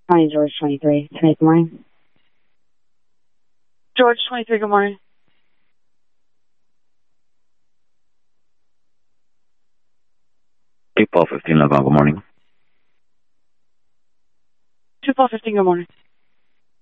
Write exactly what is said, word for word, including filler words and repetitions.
Hi, George twenty-three. Tonight, good morning. George twenty-three, good morning. Two Paul fifteen, Love, good morning. Two Paul fifteen, good morning.